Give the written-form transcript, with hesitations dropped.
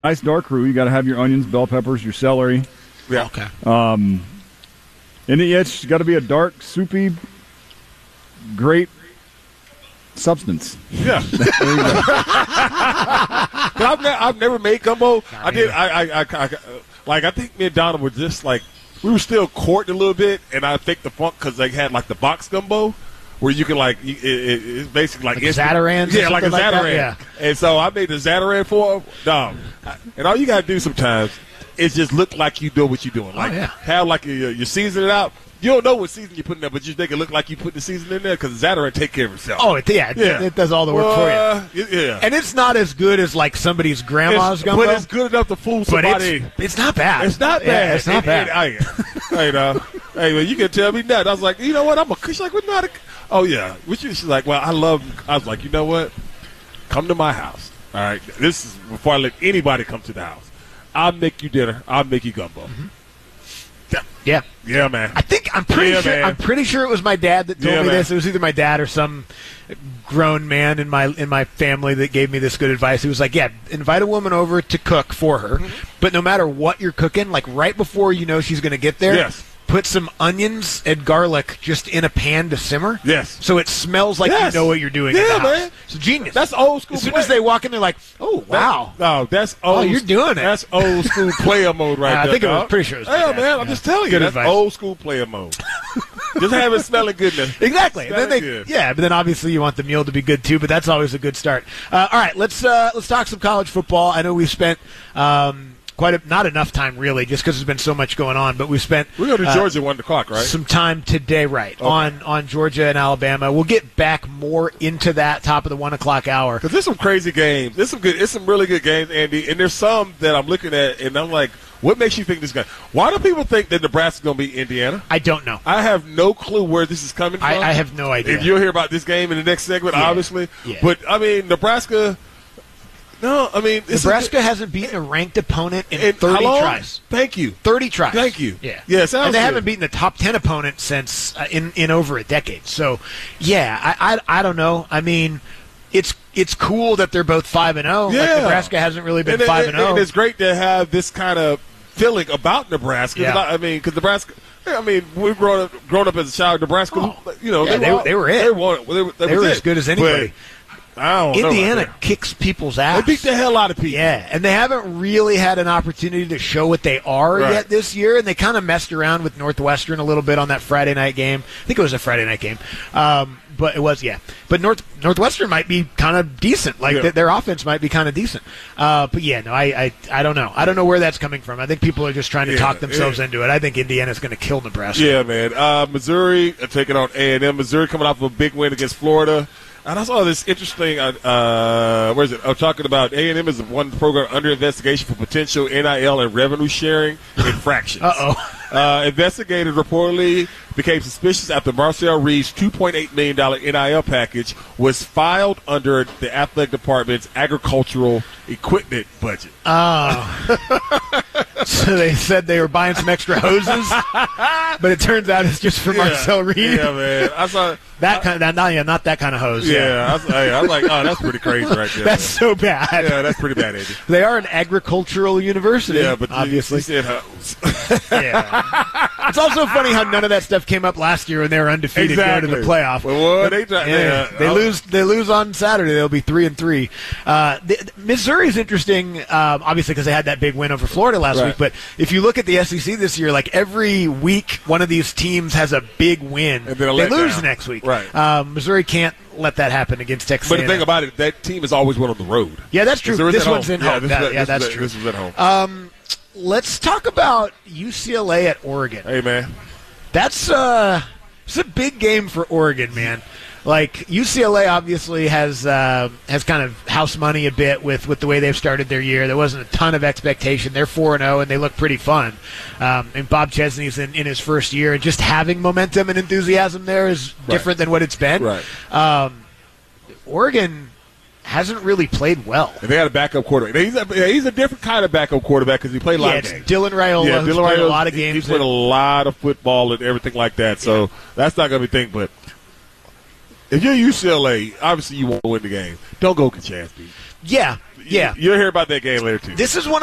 nice dark roux. You got to have your onions, bell peppers, your celery. Yeah. Okay. And it's got to be a dark, soupy, great substance. Yeah. I've never made gumbo. I did. I think me and Donna were just like, we were still courting a little bit, and I faked the funk because they had like the box gumbo where you can it's basically like Zatarans. Yeah, like a like Zataran. That? Yeah. And so I made the Zataran for them. Dog. And all you gotta do sometimes is just look like you know what you're doing. Like have like you season it out. You don't know what season you put in there, but you make it look like you put the season in there because Zataran take care of itself. Oh, it does all the work for you. Yeah. And it's not as good as like somebody's grandma's gumbo. But it's good enough to fool somebody. But it's not bad. It's not bad. Yeah, it's not bad. Hey, man, you can tell me nothing. I was like, you know what? She's like, we're not. Oh, yeah. She's like, well, I was like, you know what? Come to my house. All right. This is before I let anybody come to the house. I'll make you dinner. I'll make you gumbo. Mm-hmm. Yeah. Yeah, man. I'm pretty sure it was my dad that told me this. It was either my dad or some grown man in my family that gave me this good advice. He was like, invite a woman over to cook for her, but no matter what you're cooking, like right before you know she's going to get there, put some onions and garlic just in a pan to simmer. Yes. So it smells like you know what you're doing in the house. Man. It's genius. That's old school. As soon as they walk in, they're like, oh, wow. That's old. Oh, you're doing it. That's old school player mode right there. I think it was pretty sure it was man, I'm just telling you. That's old school player mode. Just have it smelling good. Exactly. But then obviously you want the meal to be good too, but that's always a good start. All right, let's talk some college football. I know we've spent not enough time really, just because there's been so much going on. But we've spent we're going to Georgia 1 o'clock, right? Some time today, right? Okay. On Georgia and Alabama. We'll get back more into that top of the 1 o'clock hour because there's some crazy games. There's some really good games, Andy, and there's some that I'm looking at and I'm like, what makes you think this guy? Why do people think that Nebraska's going to beat Indiana? I don't know. I have no clue where this is coming from. I have no idea. And you'll hear about this game in the next segment, obviously. Yeah. But I mean, Nebraska. No, I mean Nebraska hasn't beaten a ranked opponent in 30 tries. Thank you. 30 tries. Thank you. Yeah. And they haven't beaten a top 10 opponent since in over a decade. So, I don't know. I mean, it's cool that they're both 5-0. Yeah. Like Nebraska hasn't really been 5-0. And it's great to have this kind of feeling about Nebraska. Yeah. I mean, because Nebraska. I mean, we've grown up as a child. Nebraska. They were it. They were as good as anybody. But, I don't Indiana kicks people's ass. They beat the hell out of people. Yeah, and they haven't really had an opportunity to show what they are yet this year, and they kind of messed around with Northwestern a little bit on that Friday night game. I think it was a Friday night game. But it was, But Northwestern might be kind of decent. Like, their offense might be kind of decent. I don't know. I don't know where that's coming from. I think people are just trying to talk themselves into it. I think Indiana's going to kill Nebraska. Yeah, man. Missouri taking on A&M. Missouri coming off of a big win against Florida. And I saw this interesting, where is it? I'm talking about A&M is one program under investigation for potential NIL and revenue sharing infractions. Investigators reportedly became suspicious after Marcel Reed's $2.8 million NIL package was filed under the athletic department's agricultural equipment budget. Oh. So they said they were buying some extra hoses, but it turns out it's just for Marcel Reed. Yeah, man. I saw not that kind of hose. Yeah, I was like, oh, that's pretty crazy right there. That's so bad. Yeah, that's pretty bad, Andy. They are an agricultural university. Yeah, but obviously. You said hose. Yeah. It's also funny how none of that stuff came up last year when they were undefeated going to the playoff. Well, they lose on Saturday. They'll be 3-3. Missouri's interesting, obviously, because they had that big win over Florida last week. But if you look at the SEC this year, like every week, one of these teams has a big win. And they lose next week. Right. Missouri can't let that happen against Texas But the A&M. thing about it, that team has always won on the road. Yeah, that's true. This one's in home. That's true. This was at home. Let's talk about UCLA at Oregon. Hey, man. It's a big game for Oregon, man. Like, UCLA obviously has kind of house money a bit with the way they've started their year. There wasn't a ton of expectation. They're 4-0, and they look pretty fun. And Bob Chesney's in his first year, and just having momentum and enthusiasm there is different than what it's been. Right. Oregon hasn't really played well. And they had a backup quarterback. He's a different kind of backup quarterback because he played a lot of games. Dylan Raiola, who's played a lot of games. He's played a lot of football and everything like that, so that's not going to be a thing. But if you're UCLA, obviously you want to win the game. Don't go get your ass beat. Yeah. Yeah. You'll hear about that game later too. This is one